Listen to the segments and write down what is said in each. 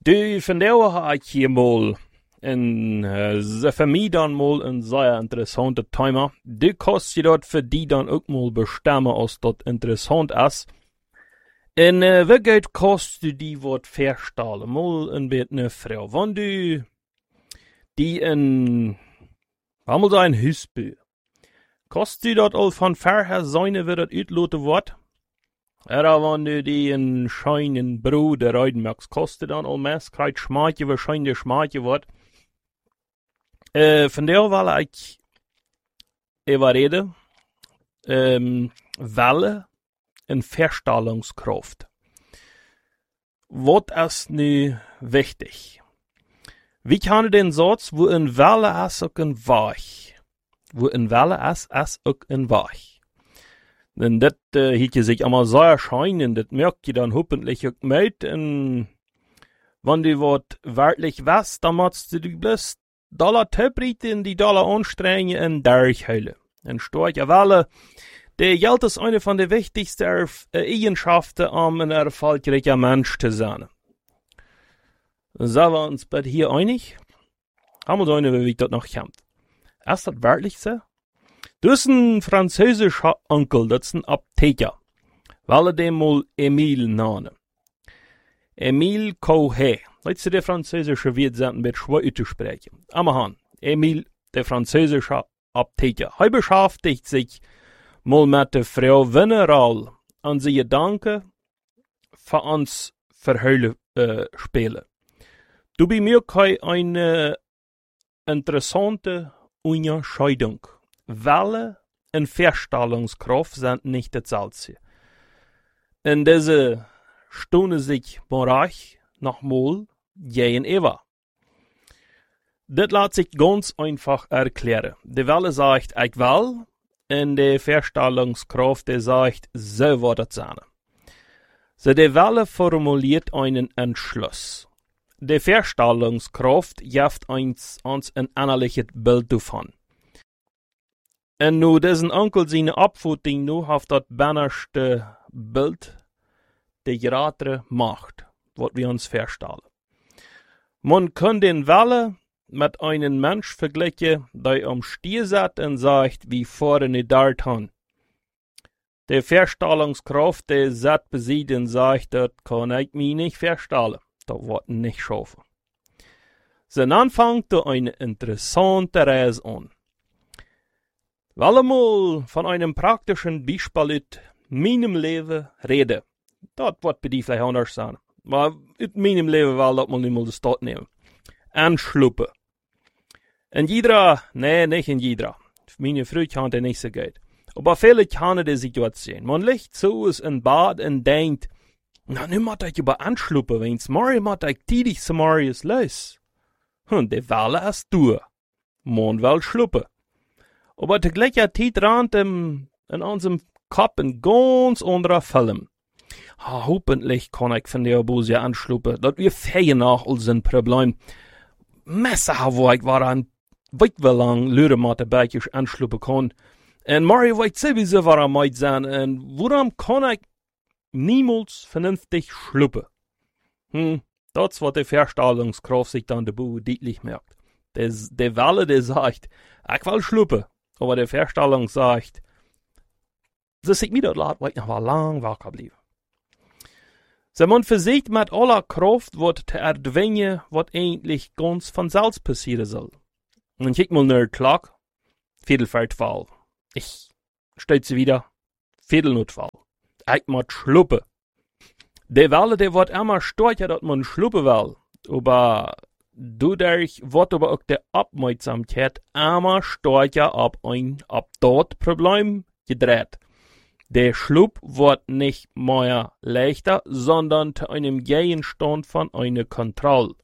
Du, vandaag ga ik hier mal voor mij dan mal een zeer interessante thema. Du kannst je dat voor die dan ook mal bestemmen als dat interessant is. En wat kost du die wat verstellen? Mal een beetje vrouw. Wanneer du die allemaal da een huis bouwt, kost du dat al van verher zijn wie dat uitloten wordt? Oder wenn du die een scheinen brood eruit magst, kostet dan al mes, krijgt smaakje waarschijnlijk smaakje wordt. Vandaar wil ik even reden, welle en verstellingskracht. Wat is nu wichtig? Wie kan den Satz, wo een welle is ook een waag? Wo een welle is ook een waag. En dat hielt je zich allemaal sehr schijnen, dat merk je dan hoffentlich ook met. En wanneer du wat werkelijk was, dan moet du bloß dollar tebrieten, die dollar anstrengen en durchhuilen. En starke Welle, der Geld ist eine von den wichtigsten Eigenschaften, um ein erfolgreicher Mensch zu sein. Sind wir uns bei hier einig? Haben wir da wie das noch kommt. Ist das wirklich so? Du hast ein französischer Onkel, das ist ein Apotheker. Weil den mal Emile nennen. Emile Cohe. Letzte der französische Wirt sind ein bisschen schwer zu sprechen. Aber Emile, der französische Apotheker. Er beschäftigt sich mal mit der Frau Veneral an sie Gedanken für uns verheulen spielen. Du bei mir eine interessante Unterscheidung. Welle en Verstellungskraft sind nicht dasselbe. In diese Stunde sich Bereich nochmal gegenüber. Das lässt sich ganz einfach erklären. Die Welle sagt, ich will, und die Verstellungskraft, die sagt, so wird es sein. So, die Welle formuliert einen Entschluss. Die Verstellungskraft gibt uns ein innerliches Bild davon. En nu diesen Onkel seine Abvoeting nu heeft dat bannerste Bild de grotere Macht, wat wir uns verstellen. Man kann den Welle mit einem Mensch vergleichen, der am Stier sitzt und sagt, wie vorne dort han. Der Verstellungskraft, der sitzt besieht und sagt, das kann ich mir nicht verstellen. Das wird nicht schaffen. So, dann fängt eine interessante Reise an. Weil mal von einem praktischen Beispiel in meinem Leben reden. Das wird bei dir vielleicht anders sein. Aber in meinem Leben will das mal nicht mal das Stadt nehmen. Anschluppen. In jeder, nee, nicht in jeder. Meine Frau kann das nicht so gut. Aber viele kennen die Situation. Man liegt so in Bad und denkt, na, nu muss ich über anschluppen, wenn's morgen muss ich tätig zum Marius los. Und die Welle ist durch. Man will schluppen. Aber zur gleichen Zeit rannt in unserem Kopf ein ganz anderer Film. Hoffentlich kann ich von der Bose anschluppen, dass wir fähig nach unserem Problem. Messer, wo ich war an weit lang Lüre Mathematisch anschluppen kann. Und Mario weiß sowieso, was meint sein. Und woran kann ich niemals vernünftig schluppen? Das, was die Verstellungskraft sich dann der Buh deutlich merkt. Der Welle, der sagt, ich will schluppen. Aber der Verstellung sagt, das sieht mir das laut, weil ich noch lang wach bleiben. So, man versucht mit aller Kraft, was zu erdwingen, was eigentlich ganz von selbst passieren soll. Und ich mal nur Klock, Viertel vor 12. Ich steht sie wieder, Viertel nach 12. Ich muss schluppen. Der Welle, der wird immer stärker, dass man schluppen will. Aber dadurch wird aber auch die Aufmerksamkeit immer stärker ab dort Problem gedreht. Der Schlupp wird nicht mehr leichter, sondern zu einem Gegenstand von einer Kontrolle.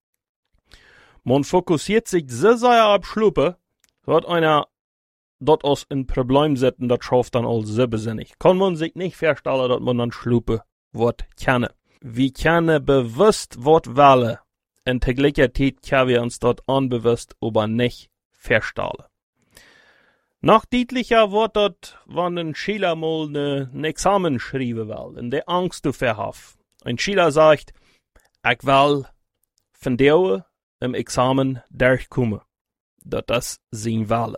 Man fokussiert sich so sehr auf Schluppe, dass einer dort aus ein Problem setzen, das schafft dann all so besinnig. Kann man sich nicht vorstellen, dass man dann Schluppe wird kennen. Wir können bewusst Wort wählen. In der gleichen Zeit können wir uns dort unbewusst aber nicht verstellen. Noch deutlicher wird das, wenn ein Schüler mal ein Examen schreiben will, in der Angst davor hat. Ein Schüler sagt, ich will van der im Examen durchkomen. Dat zijn Welle.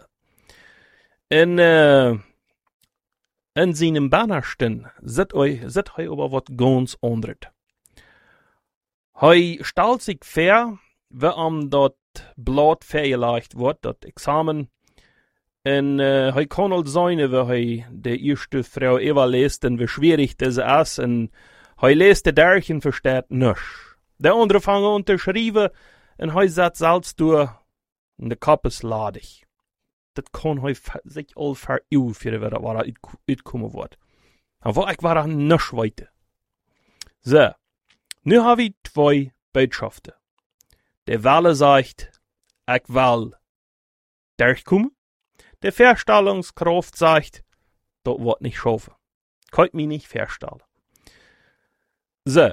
In seinem Bannersten zit hij over wat ganz anderes. Hij stelt sich vor, wie dat Blatt vergelegt wordt, dat Examen. En hij kan al zijn, wie hij de eerste Frau Eva leest en wie schwierig das is. En hij leest de derg en versteht niks. De andere vangen aan te schrijven en hij zet zelfs door in de kappes ladig. Dat kan hij zich al veruwen, waar dat uitkomen wordt. En wat ik waar niks weten. Zo, nu hebben we twee Botschaften. De Welle zegt, ik wil durchkomen. De Verstellungskraft sagt, dat wordt niet schaffen. Kan mich nicht verstellen. So,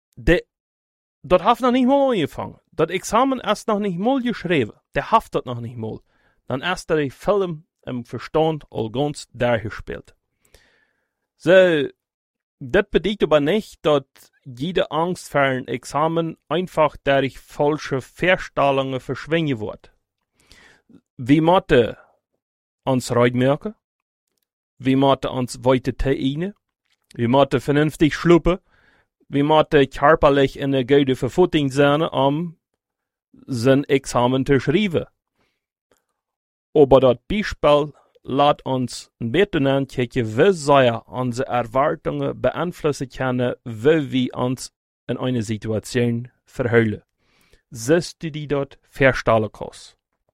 dat heeft nog niet mal angefangen. Dat Examen is nog niet mal geschreven. Der heeft dat nog niet mal. Dan is de Film im Verstand al ganz durchgespielt. So, dat betekent aber nicht, dat jede Angst vor ein Examen einfach durch falsche Verstellungen verschwingen wird. Wie moeten ons ruitmerken? Wie moeten ons weiter teinen? Wie moeten vernünftig schlupen? Wie moeten körperlich in eine gute Verfutting sein, zijn Examen te schrijven? Aber dat Beispiel laat ons een beetje aankijken, wie zij onze Erwartungen beeinflussen kunnen, wie we ons in eine Situation verheulen. Siehst du die dort verstellen kannst.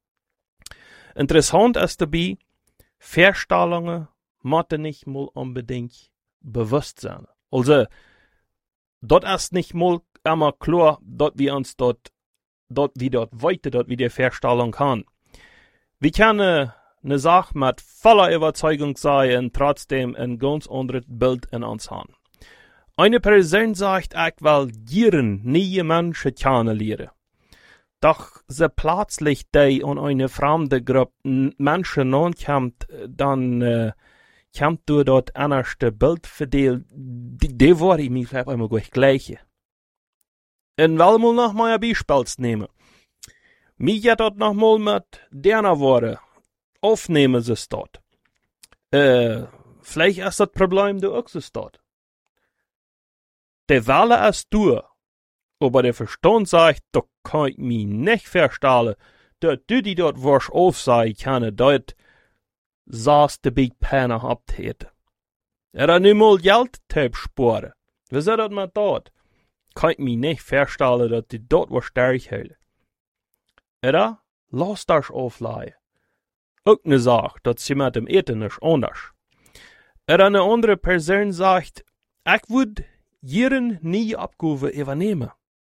Interessant ist dabei, Verstellungen moeten nicht mal unbedingt bewusst sein. Also, dort ist nicht mal immer klar, dort wir uns dort weiter, dort wie die Verstellung kann. Wir können eine Sache mit voller Überzeugung sein und trotzdem ein ganz anderes Bild in uns haben. Eine Person sagt, ich will jeden neue Menschen kennenlernen. Doch se plötzlich die an eine fremde Gruppe Menschen ankommt, dann kommt du dort anderste Bild verdelt, die war ich mir vielleicht einmal gleiche. Und will mal noch mal ein Beispiel nehmen. Mir geht dort noch mal mit derner Worte aufnehmen sie es dort. Vielleicht ist das Problem du auch so dort. Der Welle ist du. Aber der Verstand sagt, da kann ich mich nicht verstellen, dass du die dort was aufsehen kann, dort saß de Big Penner habt hätte. Hat nicht mal Geld sparen. Wie soll das mit dort? Kann ich mich nicht verstellen, dass die dort was stark hält. Oder lass das aufleihen. Auch ne Sache, dass sie mit dem Eten nicht anders. Oder eine andere Person sagt, ich würde jeden nie Abgabe übernehmen.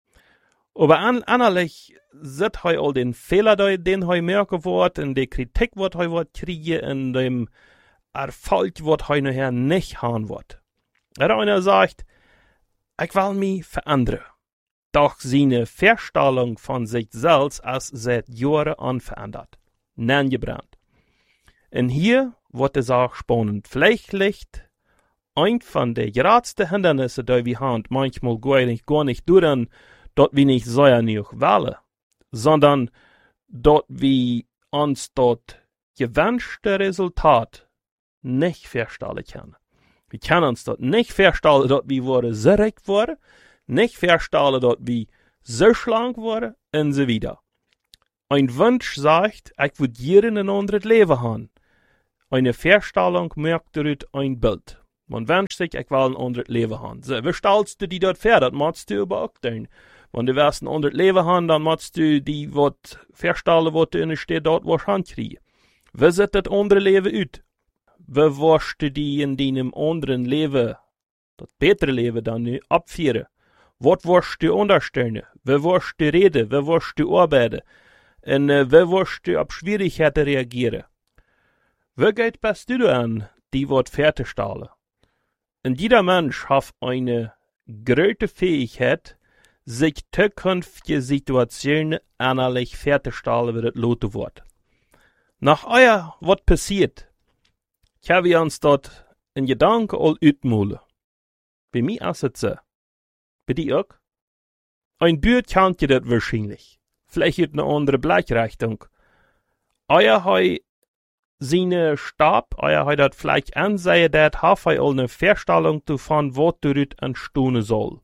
Aber annerlich sieht hij all den Fehler, den hij merken wird, in der Kritik, wat hij wird kriegen, in dem Erfolg, wat hij nachher nicht haben wird. Oder einer sagt, ich will mich verändern. Doch seine Verstellung von sich selbst ist seit Jahren unverändert. Nangebrannt. Und hier wird es auch spannend. Vielleicht liegt ein von den geradsten Hindernissen, die wir haben, manchmal gar nicht daran, dass wir nicht so nicht wollen, sondern dass wir uns dort gewünschte Resultat nicht verstellen können. Wir können uns dort nicht verstellen, dass wir so reich waren, nicht verstellen, dass wir so schlank waren und so weiter. Ein Wunsch sagt, ich würde jeden ein anderes Leben haben. Eine Verstellung merkt dort ein Bild. Man wünscht sich, ich will ein anderes Leben haben. So, wie stellst du die dort vor? Das musst du aber auch tun. Wenn du willst ein anderes Leben haben, dann musst du die, was verstellen, was du steht, dort was hinkriegen. Wie sieht das andere Leben aus? Wie wirst du die in deinem anderen Leben, das bessere Leben dann abführen? Was wirst du unterstellen? Wie wirst du reden? Wie wirst du arbeiten? Und wie wirst du auf Schwierigkeiten reagieren? Wie geht bist du an, die was fertigstellen? Und jeder Mensch hat eine große Fähigkeit, sich zukünftige Situationen ähnlich fertigstellen, wie das lauten wird. Nach euer, was passiert, können wir uns dort in Gedanken all uitmalen. Bei mir ist es so. Bei dir auch? Ein Bürt kennt ihr das wahrscheinlich. Vielleicht in eine andere Blickrichtung. Euer hei seine Stab, euer hei dat vielleicht ansehen, dat haf hei all eine Vorstellung davon, was dort entstehen soll.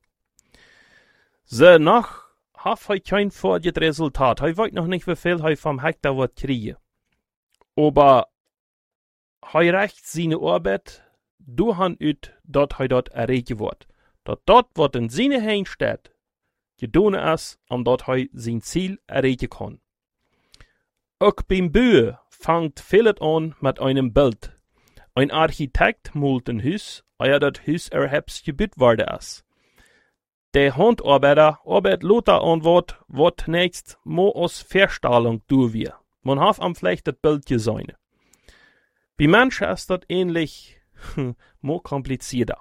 So nach haf hei kein vorges Resultat. Hei weiß noch nicht, wie viel hei vom Hektar wat kriege. Aber hei recht seine Arbeit, du han ut, dat hei dort erregen wird. Dat wat in seine Hand steht, gedaan is, omdat hij zijn Ziel erreichen kann. Ook beim Bouwen fängt vieles an mit einem Bild. Ein Architekt malt ein Haus, ehe das Haus erhebs gebaut worden ist. Der Handarbeiter arbeitet lauter an wat nächst mo aus Verstellung tun wir. Man hat am vielleicht das Bild gesehen. Bei Menschen ist das ähnlich, mo komplizierter.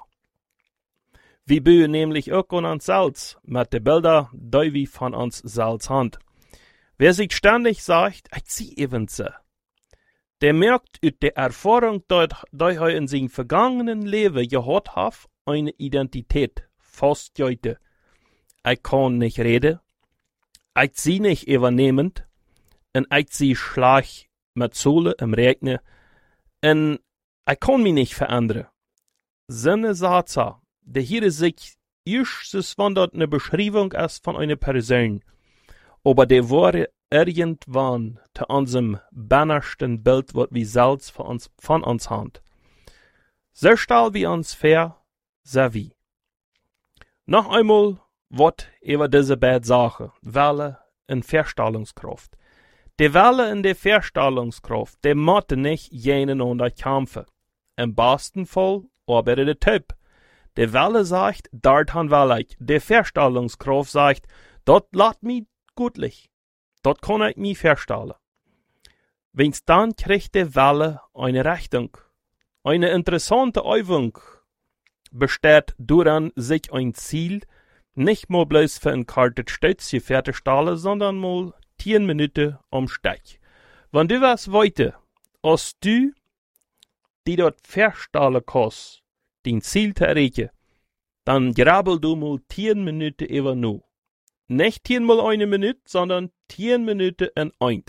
Wir bauen nämlich auch an uns selbst mit den Bildern, die wir von uns selbst haben. Wer sich ständig sagt, ich sehe eben so, der merkt aus der Erfahrung, die er in seinem vergangenen Leben gehabt hat, eine Identität, fast heute. Ich kann nicht reden, ich sehe nicht übernehmend, und ich sehe schlecht mit Sohle im Regen, und ich kann mich nicht verändern. Seine Satze, der hier sich erstens von dort eine Beschreibung ist von einer Person, aber der war irgendwann zu unserem bannersten Bild, was wir selbst von uns haben. So stellen wir uns vor, so wie. Noch einmal, was über diese beiden Sachen, Welle und Verstellungskraft. Die Welle und die Verstellungskraft, die müssen nicht gegeneinander kämpfen. Im besten Fall arbeitet der Typ. Die Welle sagt, dort han will ich. Die Verstellungskraft sagt, dort lasst mich gutlich. Dort kann ich mich verstellen. Wenn's dann kriegt die Welle eine Richtung. Eine interessante Übung besteht daran, sich ein Ziel nicht mal bloß für ein kaltes Stötzchen fertigstellen, sondern mal 10 Minuten am Stück. Wenn du was weiter, als du die dort verstellen kannst, dein Ziel zu erreichen, dann grabbel du mal 10 Minuten über nu. Nicht 10 mal eine Minute, sondern 10 Minuten in ein.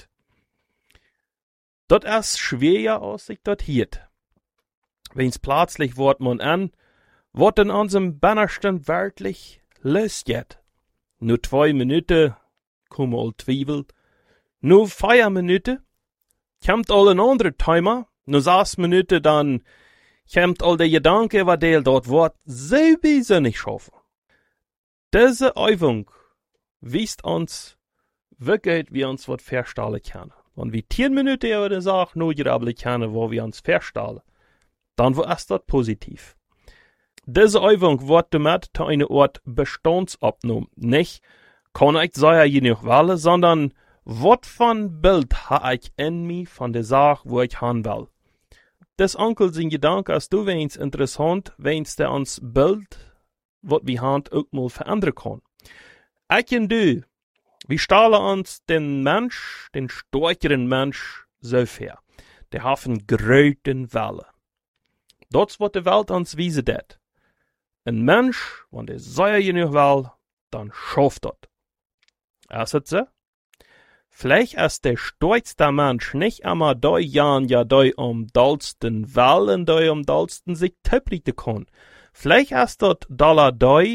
Das ist schwerer, als sich das hielt. Wenn's plötzlich wird man an, was in unserem Bannerstand wirklich losgeht. Nur 2 Minuten, kommen all Zweifel. Nur 4 Minuten, kommt all ein anderer Timer. Nur 6 Minuten, dann kommt all der Gedanke, was der dort wird, sowieso nicht schaffen. Diese Übung weist uns, wie gut wir uns was verstellen können. Wenn wir 10 Minuten über die Sache nur grabbeln können, wo wir uns verstellen, dann ist das positiv. Diese Übung wird damit zu einer Art Bestandsabnahme. Nicht, kann ich sagen, je nicht wollen, sondern was von Bild habe ich in mir von der Sache, wo ich hin will. Das Onkel sein Gedanke ist du wenn's interessant, wenn's der uns Bild, was wir haben, auch mal verändern kann. Ich und du, wir stellen uns den Mensch, den stärkeren Mensch, so vor. Der hat einen großen Wille. Das, was die Welt uns wiesen hat. Ein Mensch, wenn der sehr genug will, dann schafft das. Ist es so? Vielleicht ist der stolzste Mensch nicht einmal da Jan ja da dollsten will und da dollsten sich töprichten kann. Vielleicht ist das da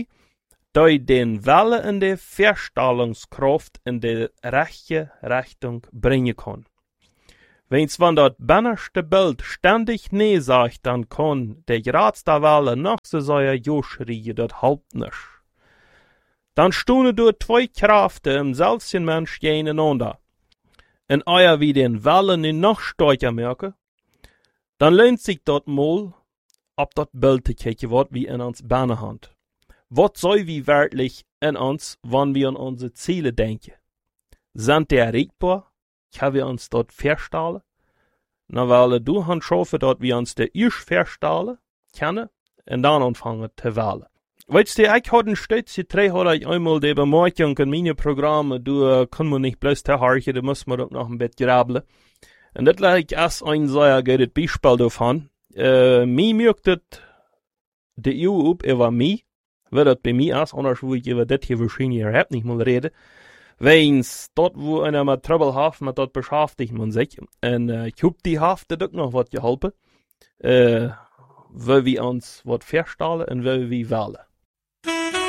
den Wille in der Verstellungskraft in die rechte Richtung bringen kann. Wenn's von das bannerste Bild ständig nee sagt, dann kann der geradste Wille noch so sehr Joschrie das Haupt nicht. Dann stehen dort 2 Kräfte im selben Mensch gegeneinander. Und euer wie den Wellen in noch stärker merken, dann lohnt sich dort mal, ob das Bild zu kicken wird, wie in uns Beine haben. Was soll wie wirklich in uns, wenn wir an unsere Ziele denken? Sind die erreichbar? Können wir uns dort verstellen? Na, weil du han schaffen, dort wir uns der erst verstellen können, und dann anfangen zu wählen. Weißt du, ich hatte ein Stützchen, 3 hatte ich einmal die Bemerkung in meine Programme, du kann man nicht bloß verharchen, da muss man auch noch ein bisschen grabbeln. Und das lag als ein sehr gutes Beispiel davon. Mir merkt das die EU über mich, Wie das bei mir ist, anders wo ich über das hier wahrscheinlich überhaupt nicht mal rede. Weins, dort wo einer mal Trouble hat, mit dort beschäftigt man sich. Und ich hab die Hafte auch noch was geholfen. Weil wir uns was verstellen und weil wir wählen.